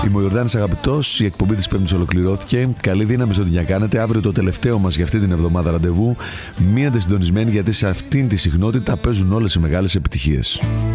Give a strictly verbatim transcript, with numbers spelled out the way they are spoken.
Είμαι ο Ιορδάνης Αγαπητός, η εκπομπή της Πέμπτης ολοκληρώθηκε. Καλή δύναμη στο τι να κάνετε. Αύριο το τελευταίο μας για αυτή την εβδομάδα ραντεβού. Μείνετε συντονισμένοι γιατί σε αυτήν τη συχνότητα παίζουν όλες οι μεγάλες επιτυχίες.